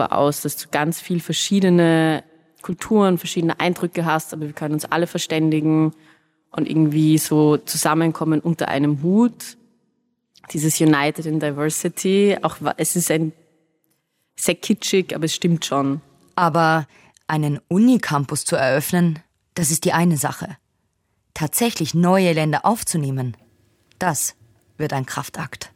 super aus, dass du ganz viel verschiedene Kulturen, verschiedene Eindrücke hast, aber wir können uns alle verständigen und irgendwie so zusammenkommen unter einem Hut. Dieses United in Diversity, auch es ist sehr kitschig, aber es stimmt schon. Aber einen Unicampus zu eröffnen, das ist die eine Sache. Tatsächlich neue Länder aufzunehmen, das wird ein Kraftakt.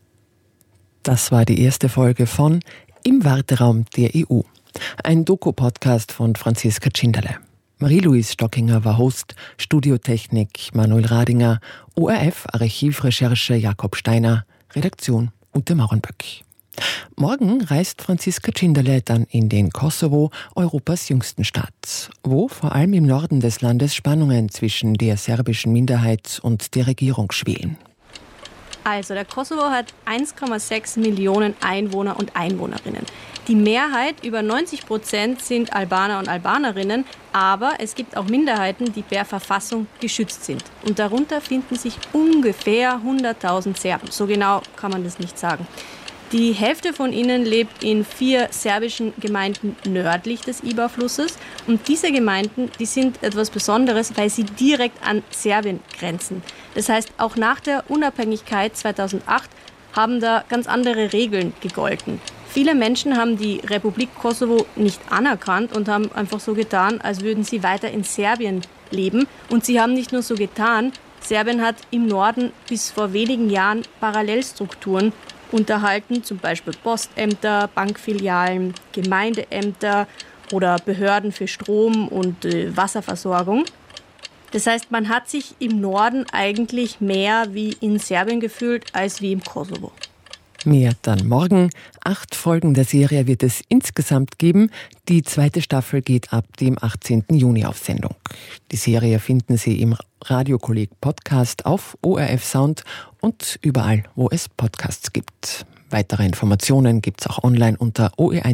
Das war die erste Folge von Im Warteraum der EU. Ein Doku-Podcast von Franziska Tschinderle. Marie-Louise Stockinger war Host, Studiotechnik Manuel Radinger, ORF Archivrecherche Jakob Steiner, Redaktion Ute Maurenböck. Morgen reist Franziska Tschinderle dann in den Kosovo, Europas jüngsten Staat, wo vor allem im Norden des Landes Spannungen zwischen der serbischen Minderheit und der Regierung schwelen. Also der Kosovo hat 1,6 Millionen Einwohner und Einwohnerinnen. Die Mehrheit, über 90%, sind Albaner und Albanerinnen, aber es gibt auch Minderheiten, die per Verfassung geschützt sind. Und darunter finden sich ungefähr 100.000 Serben. So genau kann man das nicht sagen. Die Hälfte von ihnen lebt in 4 serbischen Gemeinden nördlich des Ibar-Flusses. Und diese Gemeinden, die sind etwas Besonderes, weil sie direkt an Serbien grenzen. Das heißt, auch nach der Unabhängigkeit 2008 haben da ganz andere Regeln gegolten. Viele Menschen haben die Republik Kosovo nicht anerkannt und haben einfach so getan, als würden sie weiter in Serbien leben. Und sie haben nicht nur so getan, Serbien hat im Norden bis vor wenigen Jahren Parallelstrukturen unterhalten, zum Beispiel Postämter, Bankfilialen, Gemeindeämter oder Behörden für Strom- und Wasserversorgung. Das heißt, man hat sich im Norden eigentlich mehr wie in Serbien gefühlt als wie im Kosovo. Mehr dann morgen. 8 Folgen der Serie wird es insgesamt geben. Die 2. Staffel geht ab dem 18. Juni auf Sendung. Die Serie finden Sie im Radiokolleg Podcast auf ORF Sound und überall, wo es Podcasts gibt. Weitere Informationen gibt's auch online unter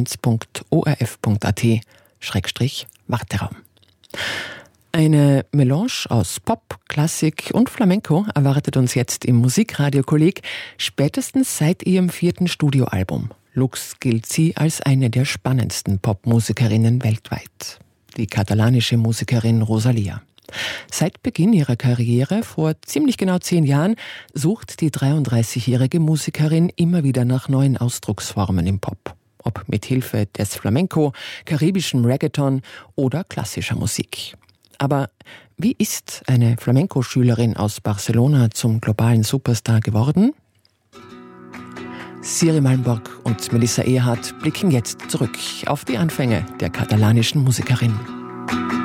oe1.orf.at/Warteraum. Eine Melange aus Pop, Klassik und Flamenco erwartet uns jetzt im Musikradiokolleg, spätestens seit ihrem 4. Studioalbum. Lux gilt sie als eine der spannendsten Popmusikerinnen weltweit. Die katalanische Musikerin Rosalía. Seit Beginn ihrer Karriere, vor ziemlich genau 10 Jahren, sucht die 33-jährige Musikerin immer wieder nach neuen Ausdrucksformen im Pop. Ob mit Hilfe des Flamenco, karibischem Reggaeton oder klassischer Musik. Aber wie ist eine Flamenco-Schülerin aus Barcelona zum globalen Superstar geworden? Siri Malmborg und Melissa Ehrhardt blicken jetzt zurück auf die Anfänge der katalanischen Musikerin.